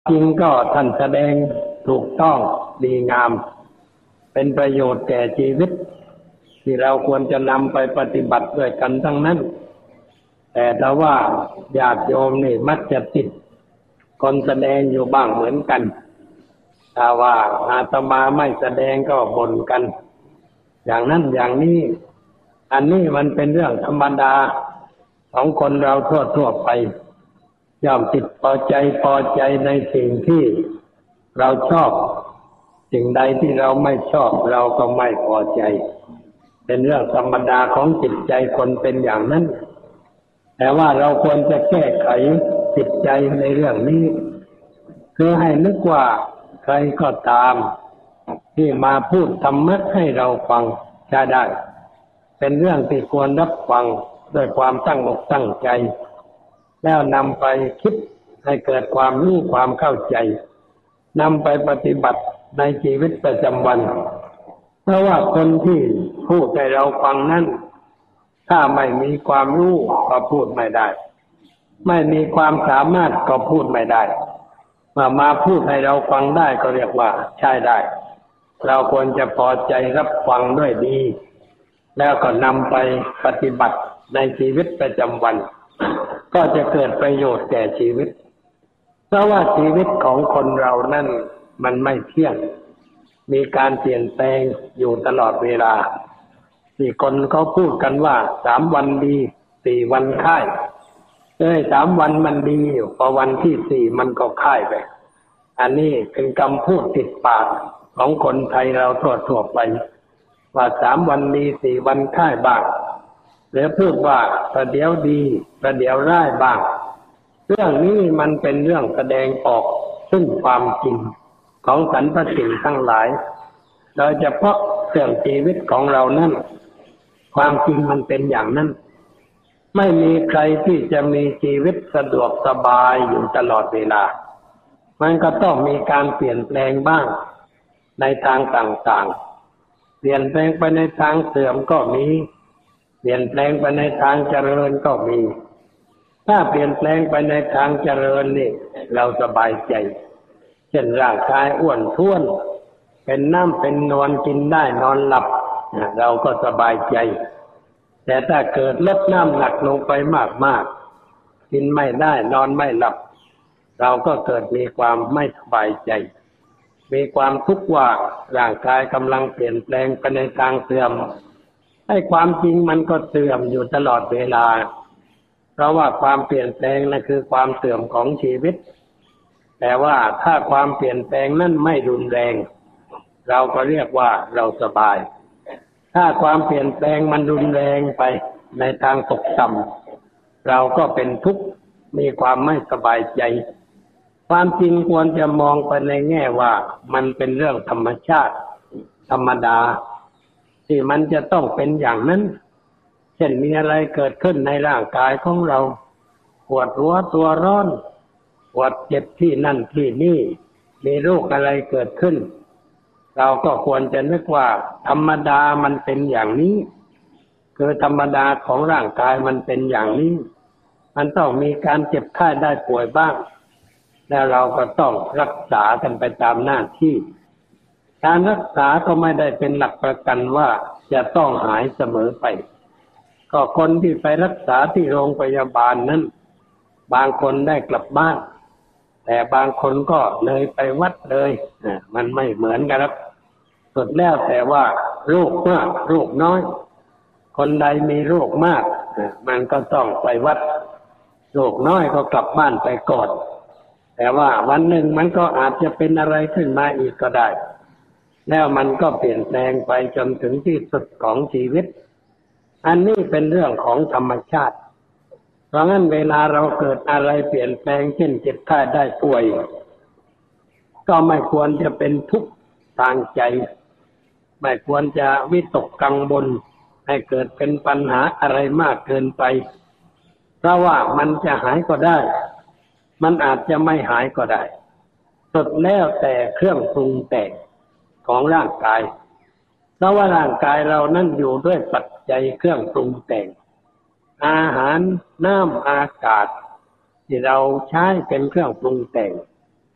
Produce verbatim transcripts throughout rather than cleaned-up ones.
จริงก็ท่านแสดงถูกต้องดีงามเป็นประโยชน์แก่ชีวิตที่เราควรจะนำไปปฏิบัติด้วยกันทั้งนั้นแต่ถ้าว่าญาติโยมนี่มักจะติดคนแสดงอยู่บ้างเหมือนกันถ้าว่าอาตมาไม่แสดงก็บ่นกันอย่างนั้นอย่างนี้อันนี้มันเป็นเรื่องธรรมดาของคนเราทั่วๆไปย่อมติดพอใจพอใจในสิ่งที่เราชอบสิ่งใดที่เราไม่ชอบเราก็ไม่พอใจเป็นเรื่องธรรมดาของจิตใจคนเป็นอย่างนั้นแต่ว่าเราควรจะแก้ไขจิตใจในเรื่องนี้คือให้นึกว่าใครก็ตามที่มาพูดธรรมะให้เราฟังจะได้เป็นเรื่องที่ควรรับฟังด้วยความตั้งอกตั้งใจแล้วนำไปคิดให้เกิดความรู้ความเข้าใจนำไปปฏิบัติในชีวิตประจำวันเพราะว่าคนที่พูดให้เราฟังนั้นถ้าไม่มีความรู้ก็พูดไม่ได้ไม่มีความสามารถก็พูดไม่ได้มามาพูดให้เราฟังได้ก็เรียกว่าใช้ได้เราควรจะพอใจรับฟังด้วยดีแล้วก็นำไปปฏิบัติในชีวิตประจำวันก็จะเกิดประโยชน์แก่ชีวิตเพราะว่าชีวิตของคนเรานั่นมันไม่เที่ยงมีการเปลี่ยนแปลงอยู่ตลอดเวลาที่คนเขาพูดกันว่าสามวันดีสี่วันค่ายเอ้ยสามวันมันดีอยู่พอวันที่สี่มันก็ค่ายไปอันนี้เป็นคำพูดติดปากของคนไทยเราทั่วๆไปว่าสามวันดีสี่วันค่ายบ้างหรือพูดว่าประเดี๋ยวดีประเดี๋ยวร้ายบ้างเรื่องนี้มันเป็นเรื่องแสดงออกซึ่งความจริงของสรรพสิ่งทั้งหลายโดยเฉพาะเรื่องชีวิตของเรานั้นความจริงมันเป็นอย่างนั้นไม่มีใครที่จะมีชีวิตสะดวกสบายอยู่ตลอดเวลามันก็ต้องมีการเปลี่ยนแปลงบ้างในทางต่างๆเปลี่ยนแปลงไปในทางเสื่อมก็มีเปลี่ยนแปลงไปในทางเจริญก็มีถ้าเปลี่ยนแปลงไปในทางเจริญนี่เราสบายใจเช่นร่างกายอ้วนท้วนเป็นน้ำเป็นนวลกินได้นอนหลับเราก็สบายใจแต่ถ้าเกิดลดน้ำหนักลงไปมากๆกินไม่ได้นอนไม่หลับเราก็เกิดมีความไม่สบายใจมีความทุกข์ว่าร่างกายกำลังเปลี่ยนแปลงไปในทางเสื่อมให้ความจริงมันก็เสื่อมอยู่ตลอดเวลาเพราะว่าความเปลี่ยนแปลงนั่นคือความเสื่อมของชีวิตแต่ว่าถ้าความเปลี่ยนแปลงนั้นไม่รุนแรงเราก็เรียกว่าเราสบายถ้าความเปลี่ยนแปลงมันรุนแรงไปในทางตกต่ำเราก็เป็นทุกข์มีความไม่สบายใจความจริงควรจะมองไปในแง่ว่ามันเป็นเรื่องธรรมชาติธรรมดาที่มันจะต้องเป็นอย่างนั้นเช่นมีอะไรเกิดขึ้นในร่างกายของเราปวดหัวตัวร้อนปวดเจ็บที่นั่นที่นี่มีโรคอะไรเกิดขึ้นเราก็ควรจะนึกว่าธรรมดามันเป็นอย่างนี้คือธรรมดาของร่างกายมันเป็นอย่างนี้มันต้องมีการเจ็บไข้ได้ป่วยบ้างแล้วเราก็ต้องรักษากันไปตามหน้าที่การรักษาก็ไม่ได้เป็นหลักประกันว่าจะต้องหายเสมอไปก็คนที่ไปรักษาที่โรงพยาบาลนั้นบางคนได้กลับบ้านแต่บางคนก็เลยไปวัดเลยมันไม่เหมือนกันครับสุดแล้วแต่ว่าโรคมากโรคน้อยคนใดมีโรคมากมันก็ต้องไปวัดโรคน้อยก็กลับบ้านไปก่อนแต่ว่าวันหนึ่งมันก็อาจจะเป็นอะไรขึ้นมาอีกก็ได้แล้วมันก็เปลี่ยนแปลงไปจนถึงที่สุดของชีวิตอันนี้เป็นเรื่องของธรรมชาติเพราะงั้นเวลาเราเกิดอะไรเปลี่ยนแปลงเช่นเจ็บไข้ได้ป่วยก็ไม่ควรจะเป็นทุกข์ทางใจไม่ควรจะวิตกกังวลให้เกิดเป็นปัญหาอะไรมากเกินไปเพราะว่ามันจะหายก็ได้มันอาจจะไม่หายก็ได้สุดแล้วแต่เครื่องปรุงแต่งของร่างกายเพราะว่าร่างกายเรานั่นอยู่ด้วยปัจจัยเครื่องปรุงแต่งอาหารน้ำอากาศที่เราใช้เป็นเครื่องปรุงแต่ง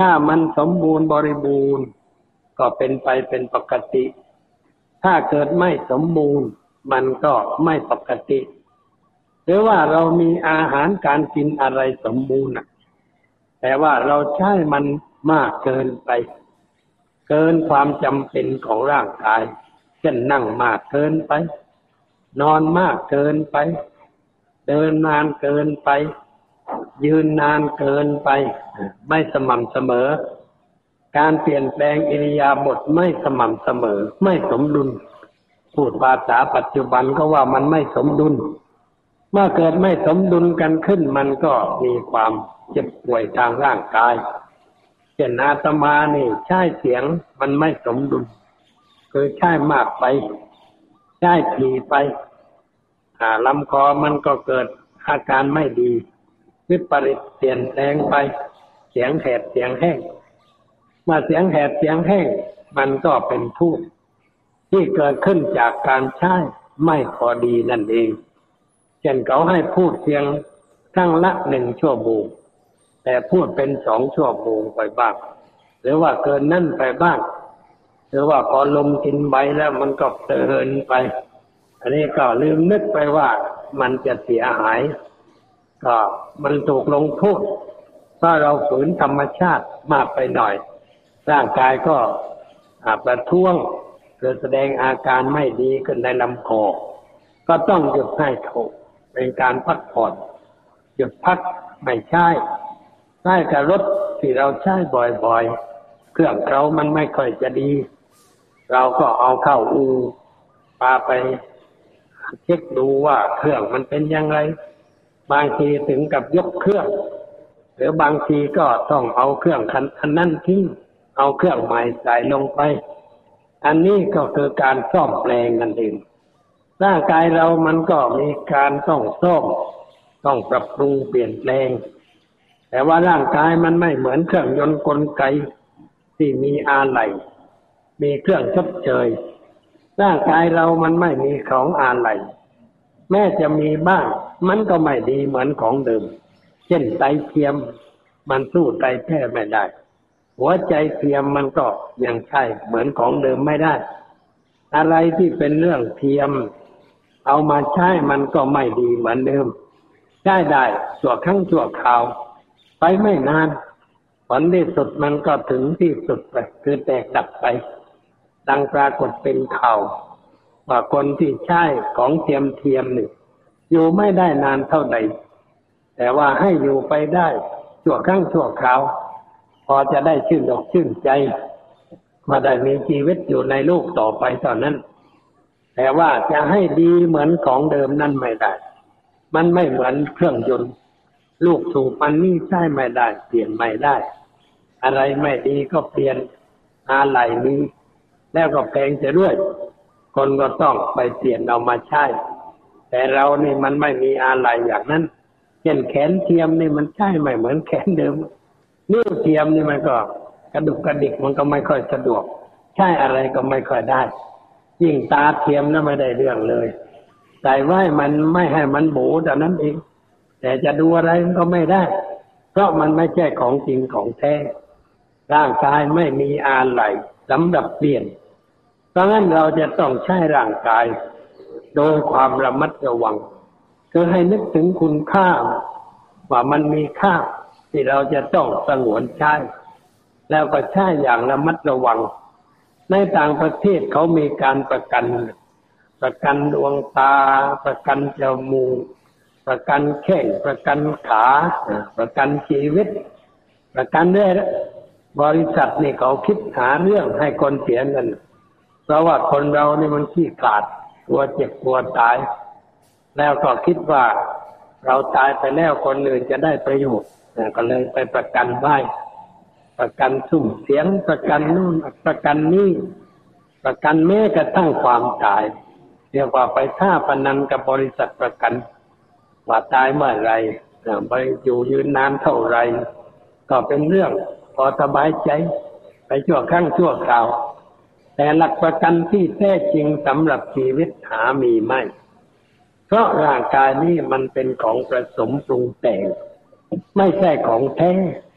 ถ้ามันสมบูรณ์บริบูรณ์ก็เป็นไปเป็นปกติถ้าเกิดไม่สมบูรณ์มันก็ไม่ปกติหรือว่าเรามีอาหารการกินอะไรสมบูรณ์แต่ว่าเราใช้มันมากเกินไปเกินความจำเป็นของร่างกายเช่นนั่งมากเกินไปนอนมากเกินไปเดินนานเกินไปยืนนานเกินไปไม่สม่ำเสมอการเปลี่ยนแปลงอิริยาบถไม่สม่ำเสมอไม่สมดุลพูดภาษาปัจจุบันก็ว่ามันไม่สมดุลเมื่อเกิดไม่สมดุลกันขึ้นมันก็มีความเจ็บป่วยทางร่างกายเช่นอาตมานี่ใช้เสียงมันไม่สมดุลคือใช้มากไปใช้ถี่ไปอ่าลำคอมันก็เกิดอาการไม่ดีวิปริตเปลี่ยนแปลงไปเสียงแหบเสียงแห้งเมื่อเสียงแหบเสียงแห้งมันก็เป็นทุกข์ที่เกิดขึ้นจากการใช้ไม่พอดีนั่นเองเช่นเขาให้พูดเพียงครั้งละหนึ่งชั่วโมงแต่พูดเป็นสองชั่วโมงไปบ้างหรือว่าเกินนั่นไปบ้างหรือว่าพอลมกินใบแล้วมันก็เพลินไปอันนี้ก็ลืมนึกไปว่ามันจะเสียหายก็มันถูกลงโทษถ้าเราฝืนธรรมชาติมากไปหน่อยร่างกายก็อาจประท้วงเกิดแสดงอาการไม่ดีขึ้นในลำคอก็ต้องหยุดให้ถูกเป็นการพักผ่อนหยุดพักไม่ใช่ใช่กับรถที่เราใช้บ่อยๆเครื่องเรามันไม่ค่อยจะดีเราก็เอาเข้าอู่พาไปเช็คดูว่าเครื่องมันเป็นยังไงบางทีถึงกับยกเครื่องหรือบางทีก็ต้องเอาเครื่องคันนั้นทิ้งเอาเครื่องใหม่ใส่ลงไปอันนี้ก็คือการซ่อมแปลงนั่นเองร่างกายเรามันก็มีการต้องซ่อมต้องปรับปรุงเปลี่ยนแปลงแต่ว่าร่างกายมันไม่เหมือนเครื่องยนต์กลไกที่มีอะไหล่มีเครื่องชดเชยร่างกายเรามันไม่มีของอะไหล่แม้จะมีบ้างมันก็ไม่ดีเหมือนของเดิมเช่นไตเทียมมันสู้ไตแท้ไม่ได้หัวใจเทียมมันก็ยังใช่เหมือนของเดิมไม่ได้อะไรที่เป็นเรื่องเทียมเอามาใช้มันก็ไม่ดีเหมือนเดิมใช้ได้ชั่วครั้งชั่วคราวไปไม่นานผลที่สุดมันก็ถึงที่สุดไปคือแตกดับไปดังปรากฏเป็นข่าวว่าคนที่ใช้ของเทียมเทียมนี่อยู่ไม่ได้นานเท่าใดแต่ว่าให้อยู่ไปได้ชั่วครั้งชั่วคราวพอจะได้ชื่นอกชื่นใจมาได้มีชีวิตอยู่ในโลกต่อไปเท่านั้นแต่ว่าจะให้ดีเหมือนของเดิมนั่นไม่ได้มันไม่เหมือนเครื่องยนต์ลูกสูบมันนี่ใช้ไม่ได้เปลี่ยนไม่ได้อะไรไม่ดีก็เปลี่ยนอะไหล่นี้แล้วก็แพงเสียด้วยคนก็ต้องไปเปลี่ยนเอามาใช้แต่เรานี่มันไม่มีอะไหล่อย่างนั้นเช่นแขนเทียมนี่มันใช้ไม่เหมือนแขนเดิมนิ้วเทียมนี่มันก็กระดุกกระดิกมันก็ไม่ค่อยสะดวกใช้อะไรก็ไม่ค่อยได้ยิ่งตาเทียมนั้นไม่ได้เรื่องเลยใส่ไว้มันไม่ให้มันโบแต่นั้นเองแต่จะดูอะไรมันก็ไม่ได้เพราะมันไม่ใช่ของจริงของแท้ร่างกายไม่มีอะไหล่สำหรับเปลี่ยนเพราะงั้นเราจะต้องใช้ร่างกายโดยความระมัดระวังคือให้นึกถึงคุณค่าว่ามันมีค่าที่เราจะต้องสงวนใช้แล้วก็ใช้อย่างระมัดระวังในต่างประเทศเขามีการประกันประกันดวงตาประกันจมูกประกันแข้งประกันขาประกันชีวิตประกันได้บริษัทนี่เขาคิดหาเรื่องให้คนเสียเงินเพราะว่าคนเรานี่มันขี้ขลาดกลัวเจ็บกลัวตายแล้วก็คิดว่าเราตายไปแล้วคนอื่นจะได้ประโยชน์ก็เลยไปประกันไว้ประกันสุ่มเสียงประกันนู่นประกันนี่ประกันแม้กระทั่งความตายเรียกว่าไปท่าพนันกับบริษัทประกันว่าตายเมื่อไรไปอยู่ยืนนานเท่าไรก็เป็นเรื่องพอสบายใจไปชั่วครั้งชั่วคราวแต่หลักประกันที่แท้จริงสำหรับชีวิตหามีไม่เพราะร่างกายนี้มันเป็นของผสมปรุงแต่งไม่ใช่ของแท้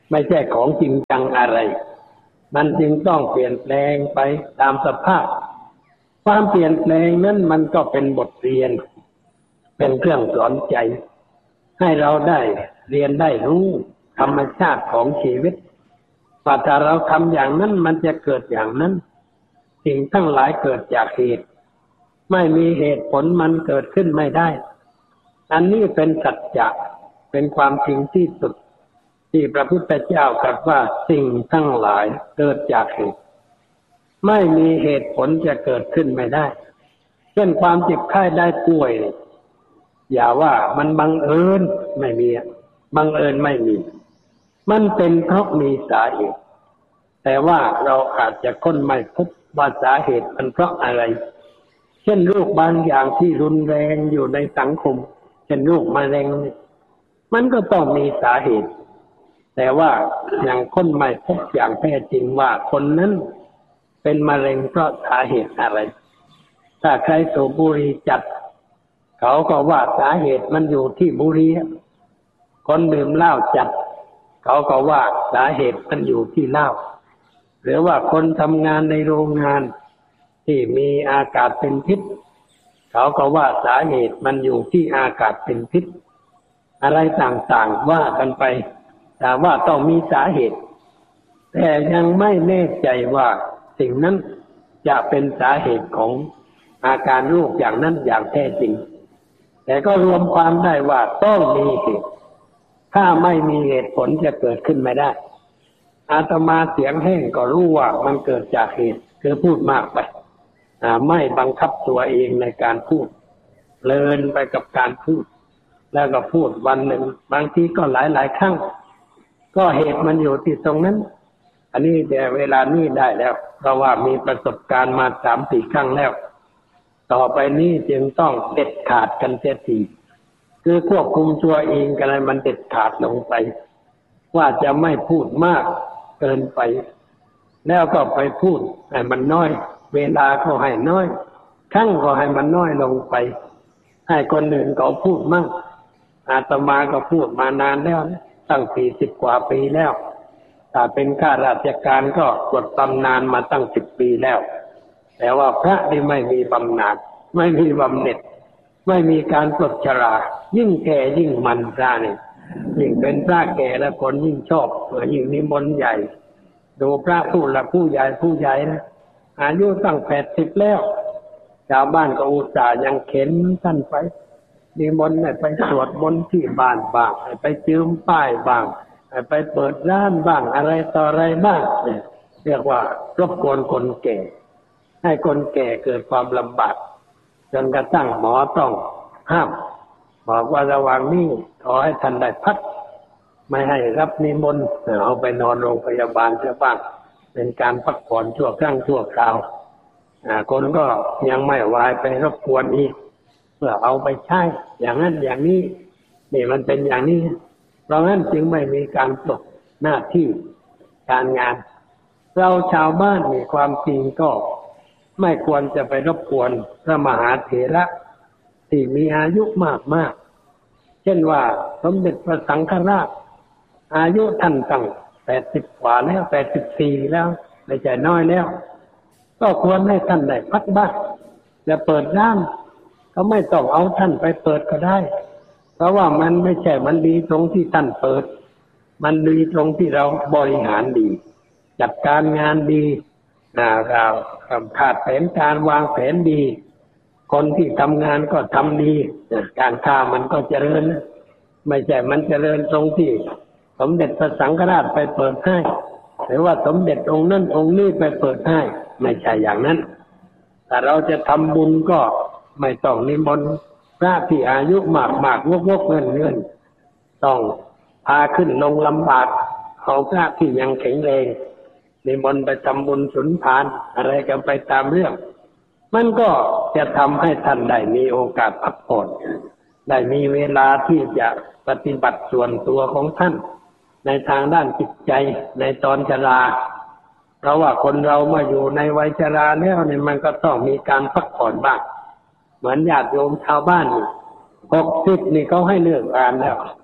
ไม่ใช่ของจริงจังอะไรมันจึงต้องเปลี่ยนแปลงไปตามสภาพความเปลี่ยนแปลงนั้นมันก็เป็นบทเรียนเป็นเครื่องสอนใจให้เราได้เรียนได้รู้ธรรมชาติของชีวิตว่าถ้าเราทำอย่างนั้นมันจะเกิดอย่างนั้นสิ่งทั้งหลายเกิดจากเหตุไม่มีเหตุผลมันเกิดขึ้นไม่ได้อันนี้เป็นสัจจะเป็นความจริงที่สุดที่พระพุทธเจ้าตรัสว่าสิ่งทั้งหลายเกิดจากเหตุไม่มีเหตุผลจะเกิดขึ้นไม่ได้เช่นความเจ็บไข้ได้ป่วยอย่าว่ามันบังเอิญไม่มีบังเอิญไม่มีมันเป็นเพราะมีสาเหตุแต่ว่าเราอาจจะค้นไม่พบว่าสาเหตุมันเพราะอะไรเช่นโรคบางอย่างที่รุนแรงอยู่ในสังคมเช่นโรคมะเร็งมันก็ต้องมีสาเหตุแต่ว่ายังค้นไม่พบอย่างแท้จริงว่าคนนั้นเป็นมะเร็งเพราะสาเหตุอะไรถ้าใครสูบบุหรี่จัดเขาก็ว่าสาเหตุมันอยู่ที่บุหรี่คนดื่มเหล้าจัดเขาก็ว่าสาเหตุมันอยู่ที่เหล้าหรือว่าคนทำงานในโรงงานที่มีอากาศเป็นพิษเขาก็ว่าสาเหตุมันอยู่ที่อากาศเป็นพิษอะไรต่างๆว่ากันไปแต่ว่าต้องมีสาเหตุแต่ยังไม่แน่ใจว่าสิ่งนั้นจะเป็นสาเหตุของอาการโรคอย่างนั้นอย่างแท้จริงแต่ก็รวมความได้ว่าต้องมีเหตุถ้าไม่มีเหตุผลจะเกิดขึ้นไม่ได้อาตมาเสียงแห้งก็รู้ว่ามันเกิดจากเหตุคือพูดมากไปไม่บังคับตัวเองในการพูดเพลินไปกับการพูดแล้วก็พูดวันหนึ่งบางทีก็หลายหลายครั้งก็เหตุมันอยู่ที่ตรงนั้นอันนี้แต่เวลานี้ได้แล้วเพราะว่ามีประสบการณ์มาสามสี่ครั้งแล้วต่อไปนี้จึงต้องเด็ดขาดกันเสียทีคือควบคุมตัวเองกันให้มันเด็ดขาดลงไปว่าจะไม่พูดมากเกินไปแล้วก็ไปพูดให้มันน้อยเวลาก็ให้น้อยครั้งก็ให้มันน้อยลงไปให้คนอื่นเขาพูดมั่งอาตมาก็พูดมานานแล้วตั้งสี่สิบกว่าปีแล้วถ้าเป็นข้าราชการก็กดบำนาญมาตั้งสิบปีแล้วแต่ว่าพระที่ไม่มีบำนาญไม่มีบำเหน็จไม่มีการปลดชรายิ่งแก่ยิ่งมันพระนี่ยิ่งเป็นพระแก่แล้วคนยิ่งชอบยิ่งนิมนต์ใหญ่ดูพระผู้ละผู้ใหญ่ผู้ใหญ่นะอายุตั้งแปดสิบแล้วชาวบ้านก็อุตส่าห์ยังเข็นท่านไปนิมนต์ไปสวดมนต์ที่บ้านบ้างไปจืมป้ายบ้างไปเปิดร้านบ้างอะไรต่ออะไรบ้างเรียกว่ารบกวนคนแก่ให้คนแก่เกิดความลำบากจนกระทั่งหมอต้องห้ามบอกว่าระหว่างนี้ขอให้ท่านได้พักไม่ให้รับนิมนต์เอาไปนอนโรงพยาบาลเสียบ้างเป็นการพักผ่อนชั่วครั้งชั่วคราวคนก็ยังไม่วายไปรบกวนอีกเพื่อเอาไปใช้อย่างนั้นอย่างนี้นี่มันเป็นอย่างนี้เพราะงั้นจึงไม่มีการปลดหน้าที่การงานเราชาวบ้านมีความจริงก็ไม่ควรจะไปรบกวนพระมหาเถระที่มีอายุมากมากเช่นว่าสมเด็จพระสังฆราชอายุท่านตั้งแปดสิบกว่าแล้วแปดสิบสี่แล้วไม่ใช่น้อยแล้วก็ควรให้ท่านได้พักบ้างจะเปิดร้านก็ไม่ต้องเอาท่านไปเปิดก็ได้เพราะว่ามันไม่ใช่มันดีตรงที่ท่านเปิดมันดีตรงที่เราบริหารดีจัดการงานดีเราขาดแผนการวางแผนดีคนที่ทำงานก็ทำดีการค้ามันก็เจริญไม่ใช่มันเจริญตรงที่สมเด็จพระสังฆราชไปเปิดให้หรือว่าสมเด็จองค์นั้นองค์นี้ไปเปิดให้ไม่ใช่อย่างนั้นแต่เราจะทำบุญก็ไม่ต้องนิมนต์พระที่อายุมากมากวกวกเงินเงินต้องพาขึ้นลงลำบากเอาพระที่ยังแข็งแรงนิมนต์ไปทำบุญสุนทานอะไรกันไปตามเรื่องมันก็จะทำให้ท่านได้มีโอกาสพักผ่อนได้มีเวลาที่จะปฏิบัติส่วนตัวของท่านในทางด้านจิตใจในตอนชราเพราะว่าคนเราเมื่ออยู่ในวัยชราแล้วเนี่ยมันก็ต้องมีการพักผ่อนบ้างเหมือนญาติโยมชาวบ้านหกสิบนี่เขาให้เลิกงานแล้ว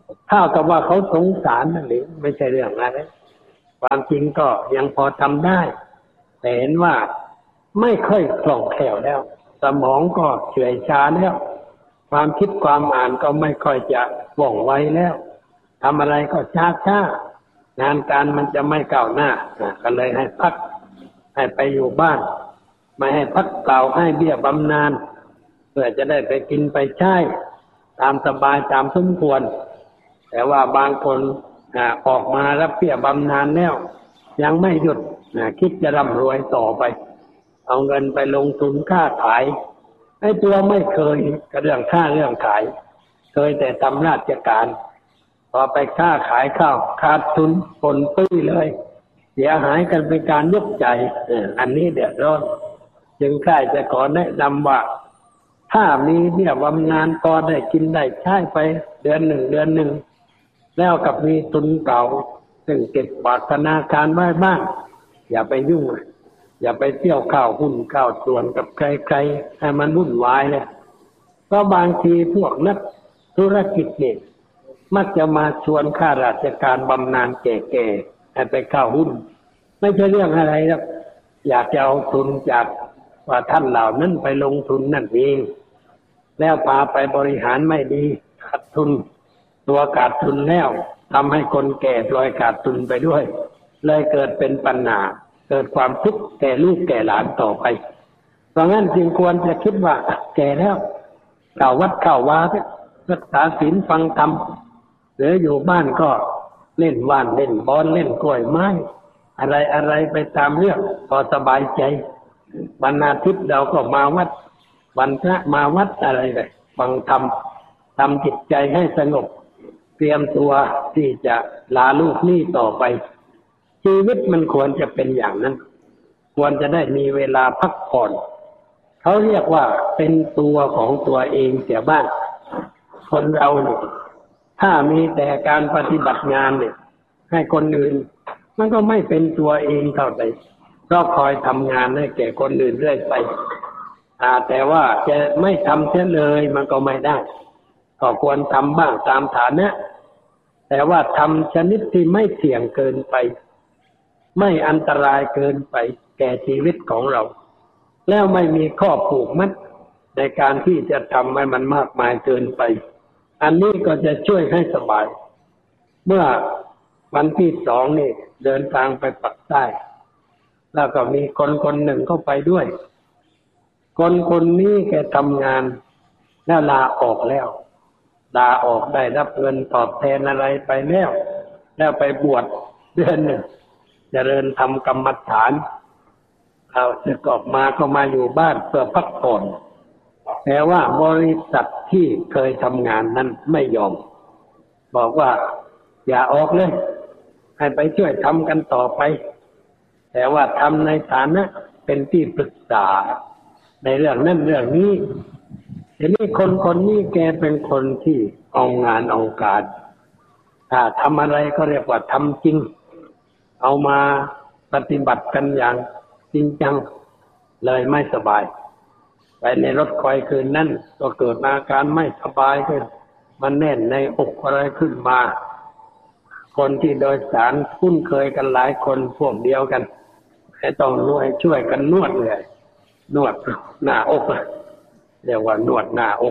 เท่ากับว่าเขาสงสารนั่นเองไม่ใช่เรื่องอะไรความจริงก็ยังพอทำได้แต่เห็นว่าไม่ค่อยคล่องแคล่วแล้วสมองก็เฉื่อยชาแล้วความคิดความอ่านก็ไม่ค่อยจะว่องไวแล้วทำอะไรก็ช้าช้างานการมันจะไม่ก้าวหน้าก็เลยให้พักให้ไปอยู่บ้านไม่ให้พักเปล่าให้เบี้ยบำนาญเพื่อจะได้ไปกินไปใช้ตามสบายตามสมควรแต่ว่าบางคนออกมารับเบี้ยบำนาญแล้วยังไม่หยุดคิดจะร่ำรวยต่อไปเอาเงินไปลงทุนค้าขายไอ้ตัวไม่เคยกับเรื่องค้าเรื่องขายเคยแต่ทำราชการพอไปค้าขายข้าวขาดทุนปนปี้เลยเสียหายกันเป็นการยกใจอันนี้เดือดร้อนจึงค่ายจะขอแนะนำว่าถ้ามีเบี้ยบำนาญพอได้กินได้ใช้ไปเดือนหนึ่งเดือนหนึ่งแล้วกับมีทุนเก่าซึ่งเก็บฝากธนาคารไว้บ้างอย่าไปยุ่งอย่าไปเที่ยวข้าวหุ้นข้าวส่วนกับใครๆให้มันวุ่นวายเลยเพราะบางทีพวกนักธุรกิจเนี่ยมักจะมาชวนข้าราชการบำนาญแก่ๆให้ไปเข้าหุ้นไม่ใช่เรื่องอะไรหรอกอยากจะเอาทุนจากว่าท่านเหล่านั้นไปลงทุนนั่นเองแล้วพาไปบริหารไม่ดีขาดทุนตัวขาดทุนแล้วทำให้คนแก่ปล่อยขาดทุนไปด้วยเลยเกิดเป็นปัญหาเกิดความทุกข์แก่ลูกแก่หลานต่อไปเพราะงั้นจึงควรจะคิดว่าแก่แล้วเข้าวัดเข้าวารักษาศีลฟังธรรมหรืออยู่บ้านก็เล่นว่านเล่นบอลเล่นกล้วยไม้อะไรอะไรไปตามเรื่องพอสบายใจวันอาทิตย์เราก็มาวัดวันพระมาวัดอะไรไปฟังธรรมทำจิตใจให้สงบเตรียมตัวที่จะลาลูกหนี้ต่อไปชีวิตมันควรจะเป็นอย่างนั้นควรจะได้มีเวลาพักผ่อนเขาเรียกว่าเป็นตัวของตัวเองเสียบ้างคนเราเนี่ยถ้ามีแต่การปฏิบัติงานเนี่ยให้คนอื่นมันก็ไม่เป็นตัวเองเท่าไหร่เพราะคอยทำงานให้แก่คนอื่นเรื่อยไปแต่ว่าจะไม่ทำเสียเลยมันก็ไม่ได้ก็ควรทำบ้างตามฐานะแต่ว่าทำชนิดที่ไม่เสี่ยงเกินไปไม่อันตรายเกินไปแก่ชีวิตของเราแล้วไม่มีข้อผูกมัดในการที่จะทำให้มันมากมายเกินไปอันนี้ก็จะช่วยให้สบายเมื่อวันที่สองนี่เดินทางไปปักใต้แล้วก็มีคนคนหนึ่งเข้าไปด้วยคนคนนี้แกทำงานแล้วลาออกแล้วลาออกได้รับเงินตอบแทนอะไรไปแล้วแล้วไปบวชเดือนหนึ่งเจริญทำกรรมฐานเอาจะออกมาก็มาอยู่บ้านเพื่อพักผ่อนแต่ว่าบริษัทที่เคยทำงานนั้นไม่ยอมบอกว่าอย่าออกเลยให้ไปช่วยทำกันต่อไปแต่ว่าทำในฐานะเป็นที่ปรึกษาในเรื่องนั้นเรื่องนี้ทีนี้คนคนนี้แกเป็นคนที่เอางานเอาการถ้าทำอะไรก็เรียกว่าทำจริงเอามาปฏิบัติกันอย่างจริงจังเลยไม่สบายไปในรถคอยคืนนั้นก็เกิดอาการไม่สบายขึ้นมันแน่นในอกอะไรขึ้นมาคนที่โดยสารคุ้นเคยกันหลายคนพวกเดียวกันให้ต้องนวดช่วยกันนวดเลยนวดหน้าอกเรียกว่านวดหน้าอก